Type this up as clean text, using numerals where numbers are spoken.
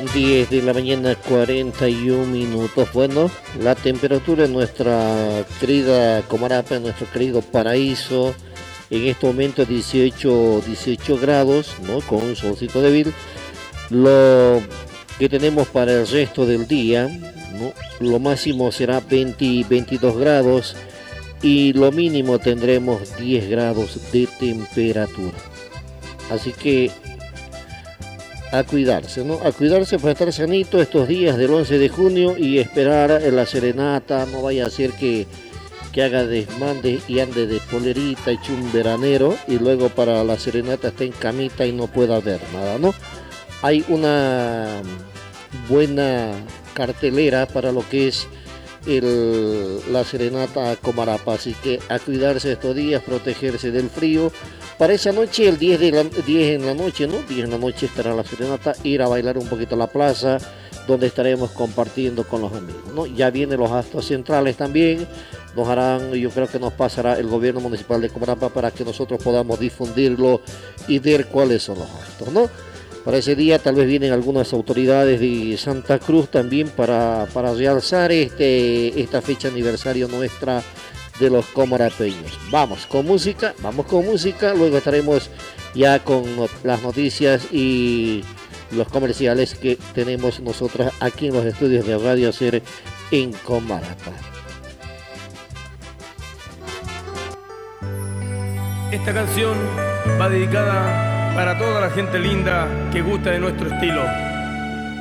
10 de la mañana, 41 minutos. Bueno, la temperatura en nuestra querida Comarapa, en nuestro querido paraíso, en este momento 18 grados, ¿no? Con un solcito débil. Lo que tenemos para el resto del día, ¿no? Lo máximo será 22 grados y lo mínimo tendremos 10 grados de temperatura. Así que a cuidarse, ¿no? A cuidarse para estar sanito estos días del 11 de junio y esperar la serenata. No vaya a ser que haga desmande y ande de polerita, hecho un veranero, y luego para la serenata esté en camita y no pueda ver nada, ¿no? Hay una buena cartelera para lo que es la serenata a Comarapa, así que a cuidarse estos días, protegerse del frío. Para esa noche, el 10 en la noche, ¿no? 10 en la noche estará la serenata, ir a bailar un poquito a la plaza, donde estaremos compartiendo con los amigos, ¿no? Ya vienen los actos centrales también, nos harán, yo creo que nos pasará el gobierno municipal de Comarapa para que nosotros podamos difundirlo y ver cuáles son los actos, ¿no? Para ese día tal vez vienen algunas autoridades de Santa Cruz también para realzar esta fecha aniversario nuestra de los comarapeños. Vamos con música, luego estaremos ya con las noticias y los comerciales que tenemos nosotros aquí en los estudios de Radio Ser en Comarapa. Esta canción va dedicada para toda la gente linda que gusta de nuestro estilo.